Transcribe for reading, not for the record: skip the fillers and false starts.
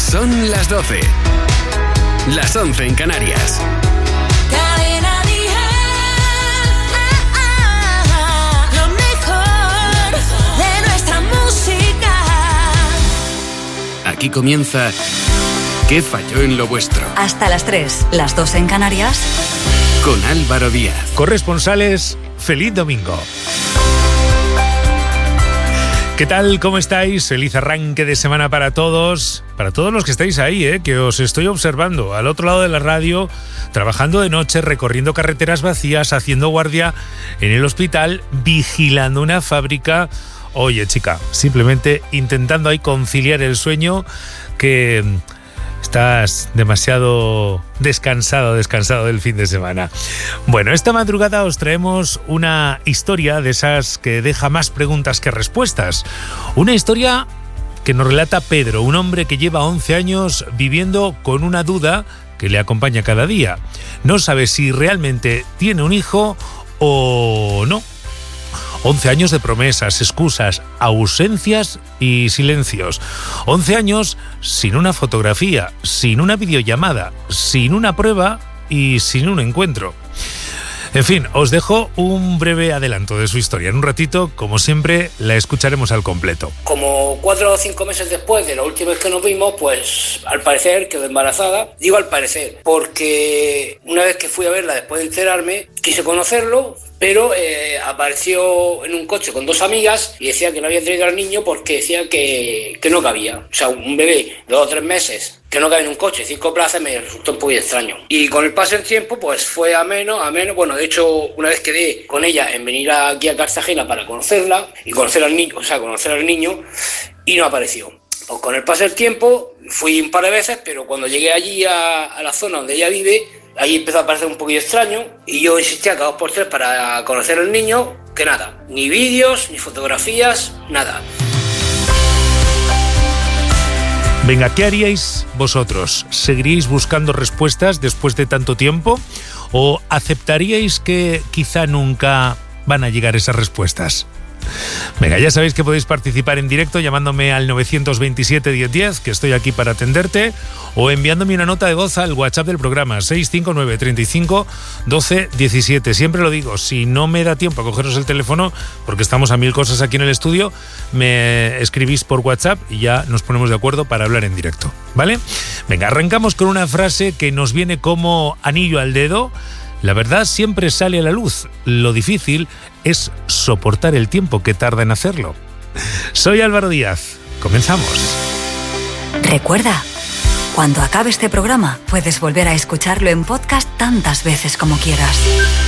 Son las 12. Las 11 en Canarias. Cadena Dial. Lo mejor de nuestra música. Aquí comienza ¿Qué falló en lo vuestro? Hasta las 3, las 2 en Canarias. Con Álvaro Díaz. Corresponsales, feliz domingo. ¿Qué tal? ¿Cómo estáis? Feliz arranque de semana para todos los que estáis ahí, que os estoy observando al otro lado de la radio, trabajando de noche, recorriendo carreteras vacías, haciendo guardia en el hospital, vigilando una fábrica. Oye, chica, simplemente intentando ahí conciliar el sueño, que estás demasiado descansado del fin de semana. Bueno, esta madrugada os traemos una historia de esas que deja más preguntas que respuestas. Una historia que nos relata Pedro, un hombre que lleva 11 años viviendo con una duda que le acompaña cada día. No sabe si realmente tiene un hijo o no. 11 años de promesas, excusas, ausencias y silencios. 11 años sin una fotografía, sin una videollamada, sin una prueba y sin un encuentro. En fin, os dejo un breve adelanto de su historia. En un ratito, como siempre, la escucharemos al completo. Como 4 o 5 meses después de la última vez que nos vimos, pues al parecer quedó embarazada. Digo al parecer, porque una vez que fui a verla después de enterarme, quise conocerlo, pero apareció en un coche con 2 amigas y decía que no había traído al niño porque decía que no cabía. O sea, un bebé de 2 o 3 meses que no cabe en un coche, 5 plazas, me resultó un poco extraño. Y con el paso del tiempo, pues fue a menos. Bueno, de hecho, una vez quedé con ella en venir aquí a Cartagena para conocerla y conocer al niño, y no apareció. Pues con el paso del tiempo fui un par de veces, pero cuando llegué allí a la zona donde ella vive, ahí empezó a parecer un poquito extraño y yo insistía cada 2 por 3 para conocer al niño, que nada, ni vídeos, ni fotografías, nada. Venga, ¿qué haríais vosotros? ¿Seguiríais buscando respuestas después de tanto tiempo? ¿O aceptaríais que quizá nunca van a llegar esas respuestas? Venga, ya sabéis que podéis participar en directo llamándome al 927 1010, que estoy aquí para atenderte, o enviándome una nota de voz al WhatsApp del programa 659 35 12 17. Siempre lo digo, si no me da tiempo a cogeros el teléfono, porque estamos a 1000 cosas aquí en el estudio, me escribís por WhatsApp y ya nos ponemos de acuerdo para hablar en directo, ¿vale? Venga, arrancamos con una frase que nos viene como anillo al dedo. La verdad siempre sale a la luz. Lo difícil es soportar el tiempo que tarda en hacerlo. Soy Álvaro Díaz. Comenzamos. Recuerda, cuando acabe este programa, puedes volver a escucharlo en podcast tantas veces como quieras.